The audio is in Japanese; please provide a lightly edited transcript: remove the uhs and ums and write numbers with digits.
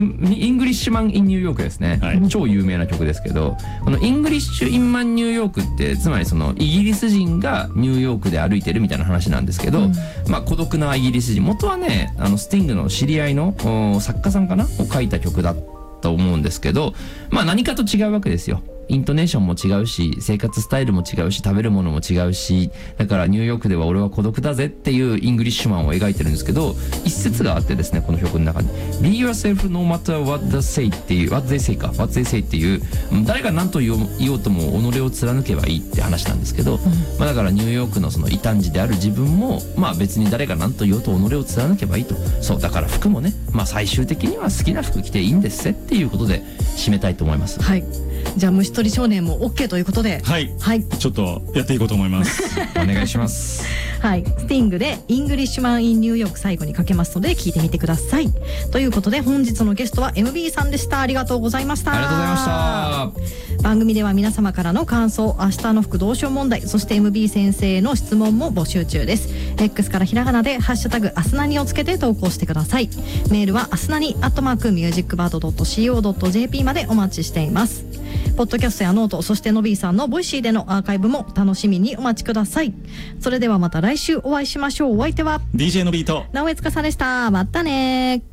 イングリッシュマン・イン・ニューヨークですね、はい、超有名な曲ですけど、このイングリッシュ・インマン・ニューヨークってつまりそのイギリス人がニューヨークで歩いてるみたいな話なんですけど、まあ孤独なイギリス人、元はねスティングの知り合いの作家さんかなを書いた曲だと思うんですけど、まあ何かと違うわけですよ。イントネーションも違うし、生活スタイルも違うし、食べるものも違うし、だからニューヨークでは俺は孤独だぜっていうイングリッシュマンを描いてるんですけど、一節があってですね、この曲の中に Be yourself no matter what they say っていう what they say っていう誰が何と言おうとも己を貫けばいいって話なんですけど、まあだからニューヨークのその異端児である自分もまあ別に誰が何と言おうと己を貫けばいいと。そうだから服もね、まあ最終的には好きな服着ていいんですぜっていうことで締めたいと思います。 はい。じゃあ虫取り少年も OK ということで、 はい、はい、ちょっとやっていこうと思いますお願いします。 はい、スティングでイングリッシュマン・イン・ニューヨーク最後にかけますので聞いてみてください。ということで本日のゲストは MB さんでした。ありがとうございました。 ありがとうございました。番組では皆様からの感想、明日の服どうしよう問題、そして MB 先生への質問も募集中です。 X からひらがなでハッシュタグアスナニをつけて投稿してください。メールはアスナニ@musicbird.co.jp までお待ちしています。ポッドキャストやノート、そしてのびーさんのボイシーでのアーカイブも楽しみにお待ちください。それではまた来週お会いしましょう。お相手は DJ のびーと直江司でした。またね。